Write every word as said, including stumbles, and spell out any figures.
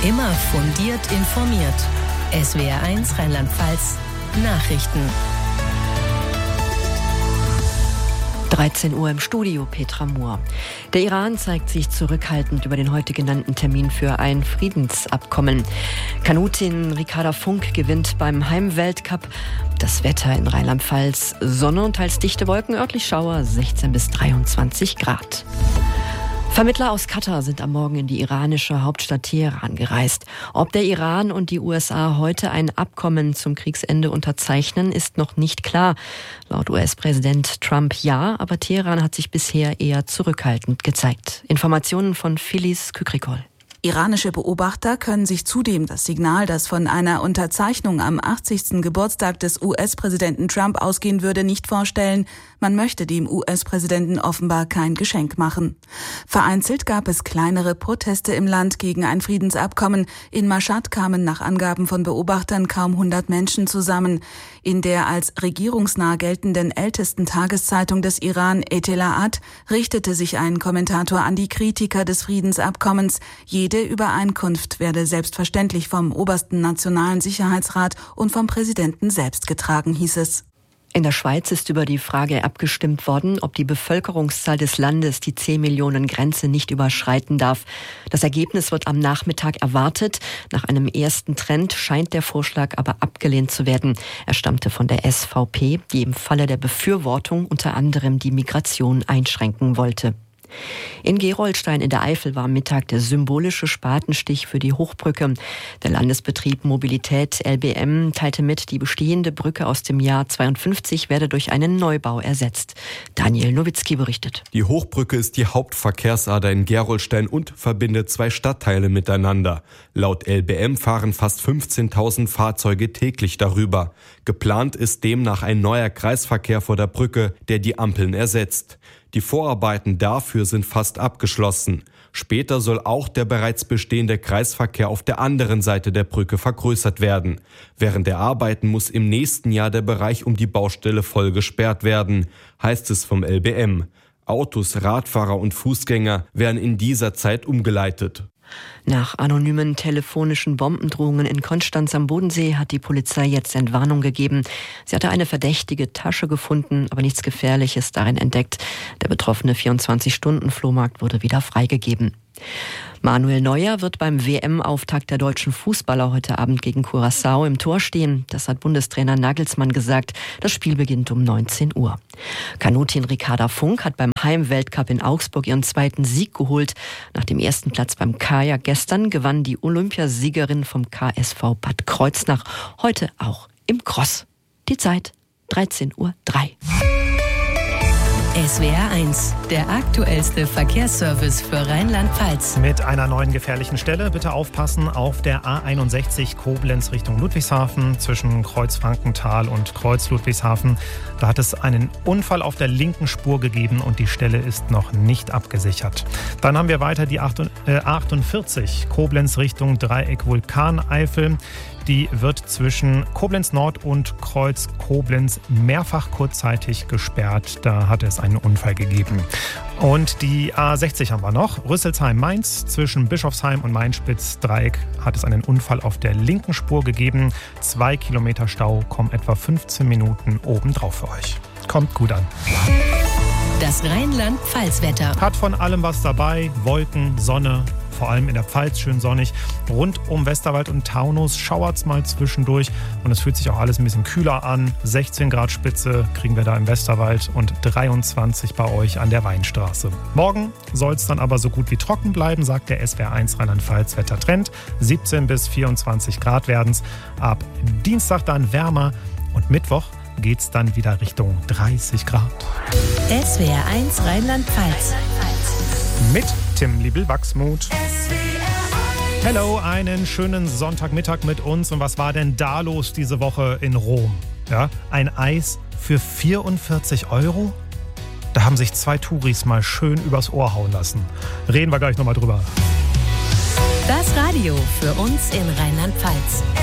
Immer fundiert informiert. S W R eins Rheinland-Pfalz Nachrichten. dreizehn Uhr im Studio, Petra Mohr. Der Iran zeigt sich zurückhaltend über den heute genannten Termin für ein Friedensabkommen. Kanutin Ricarda Funk gewinnt beim Heimweltcup. Das Wetter in Rheinland-Pfalz: Sonne und teils dichte Wolken, örtlich Schauer, sechzehn bis dreiundzwanzig Grad. Vermittler aus Katar sind am Morgen in die iranische Hauptstadt Teheran gereist. Ob der Iran und die U S A heute ein Abkommen zum Kriegsende unterzeichnen, ist noch nicht klar. Laut U S-Präsident Trump ja, aber Teheran hat sich bisher eher zurückhaltend gezeigt. Informationen von Filiz Kükrikol. Iranische Beobachter können sich zudem das Signal, das von einer Unterzeichnung am achtzigsten Geburtstag des U S-Präsidenten Trump ausgehen würde, nicht vorstellen. Man möchte dem U S-Präsidenten offenbar kein Geschenk machen. Vereinzelt gab es kleinere Proteste im Land gegen ein Friedensabkommen. In Mashhad kamen nach Angaben von Beobachtern kaum hundert Menschen zusammen. In der als regierungsnah geltenden ältesten Tageszeitung des Iran, Etela'at, richtete sich ein Kommentator an die Kritiker des Friedensabkommens. Jede Übereinkunft werde selbstverständlich vom obersten Nationalen Sicherheitsrat und vom Präsidenten selbst getragen, hieß es. In der Schweiz ist über die Frage abgestimmt worden, ob die Bevölkerungszahl des Landes die zehn Millionen Grenze nicht überschreiten darf. Das Ergebnis wird am Nachmittag erwartet. Nach einem ersten Trend scheint der Vorschlag aber abgelehnt zu werden. Er stammte von der S V P, die im Falle der Befürwortung unter anderem die Migration einschränken wollte. In Gerolstein in der Eifel war am Mittag der symbolische Spatenstich für die Hochbrücke. Der Landesbetrieb Mobilität L B M teilte mit, die bestehende Brücke aus dem Jahr zweiundfünfzig werde durch einen Neubau ersetzt. Daniel Nowitzki berichtet. Die Hochbrücke ist die Hauptverkehrsader in Gerolstein und verbindet zwei Stadtteile miteinander. Laut L B M fahren fast fünfzehntausend Fahrzeuge täglich darüber. Geplant ist demnach ein neuer Kreisverkehr vor der Brücke, der die Ampeln ersetzt. Die Vorarbeiten dafür sind fast abgeschlossen. Später soll auch der bereits bestehende Kreisverkehr auf der anderen Seite der Brücke vergrößert werden. Während der Arbeiten muss im nächsten Jahr der Bereich um die Baustelle voll gesperrt werden, heißt es vom L B M. Autos, Radfahrer und Fußgänger werden in dieser Zeit umgeleitet. Nach anonymen telefonischen Bombendrohungen in Konstanz am Bodensee hat die Polizei jetzt Entwarnung gegeben. Sie hatte eine verdächtige Tasche gefunden, aber nichts Gefährliches darin entdeckt. Der betroffene vierundzwanzig-Stunden-Flohmarkt wurde wieder freigegeben. Manuel Neuer wird beim W M-Auftakt der deutschen Fußballer heute Abend gegen Curaçao im Tor stehen. Das hat Bundestrainer Nagelsmann gesagt. Das Spiel beginnt um neunzehn Uhr. Kanutin Ricarda Funk hat beim Heimweltcup in Augsburg ihren zweiten Sieg geholt. Nach dem ersten Platz beim Kajak gestern gewann die Olympiasiegerin vom K S V Bad Kreuznach heute auch im Cross. Die Zeit dreizehn Uhr drei. S W R eins, der aktuellste Verkehrsservice für Rheinland-Pfalz. Mit einer neuen gefährlichen Stelle. Bitte aufpassen auf der A einundsechzig Koblenz Richtung Ludwigshafen zwischen Kreuz Frankenthal und Kreuz Ludwigshafen. Da hat es einen Unfall auf der linken Spur gegeben und die Stelle ist noch nicht abgesichert. Dann haben wir weiter die A achtundvierzig Koblenz Richtung Dreieck Vulkaneifel. Die wird zwischen Koblenz Nord und Kreuz Koblenz mehrfach kurzzeitig gesperrt. Da hat es einen Unfall gegeben. Und die A sechzig haben wir noch. Rüsselsheim-Mainz zwischen Bischofsheim und Mainspitz-Dreieck hat es einen Unfall auf der linken Spur gegeben. Zwei Kilometer Stau, kommen etwa fünfzehn Minuten obendrauf für euch. Kommt gut an. Das Rheinland-Pfalz-Wetter. Hat von allem was dabei. Wolken, Sonne. Vor allem in der Pfalz schön sonnig. Rund um Westerwald und Taunus schauert es mal zwischendurch und es fühlt sich auch alles ein bisschen kühler an. sechzehn Grad Spitze kriegen wir da im Westerwald und dreiundzwanzig bei euch an der Weinstraße. Morgen soll es dann aber so gut wie trocken bleiben, sagt der S W R eins Rheinland-Pfalz Wettertrend. siebzehn bis vierundzwanzig Grad werden es. Ab Dienstag dann wärmer und Mittwoch geht es dann wieder Richtung dreißig Grad. S W R eins Rheinland-Pfalz. Mit Tim Liebel-Wachsmuth. Hello, einen schönen Sonntagmittag mit uns. Und was war denn da los diese Woche in Rom? Ja, ein Eis für vierundvierzig Euro? Da haben sich zwei Touris mal schön übers Ohr hauen lassen. Reden wir gleich nochmal drüber. Das Radio für uns in Rheinland-Pfalz.